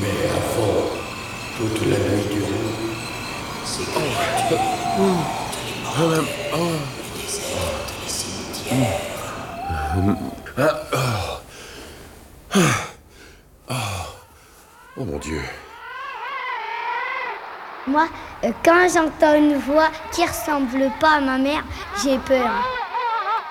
Mais avant, toute la nuit durant, ces créatures les désertes, les cimetières. Oh mon Dieu. Moi, quand j'entends une voix qui ressemble pas à ma mère, j'ai peur.